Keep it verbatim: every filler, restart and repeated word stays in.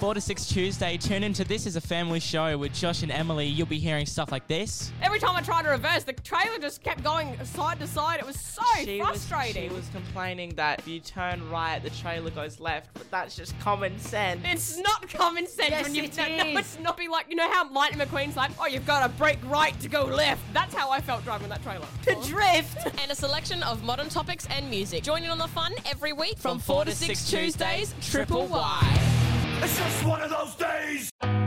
four to six Tuesday, tune into This Is a Family Show with Josh and Emily. You'll be hearing stuff like this. Every time I tried to reverse, the trailer just kept going side to side. It was so she frustrating. Was, she was complaining that if you turn right, the trailer goes left, but that's just common sense. It's not common sense Yes, when you it no, is. no, it's not be like, you know how Lightning McQueen's like, oh, you've got to brake right to go left. That's how I felt driving that trailer. To drift. And a selection of modern topics and music. Join in on the fun every week from, From four four to to six six Tuesdays, Tuesdays, Triple Triple Y. It's just one of those days.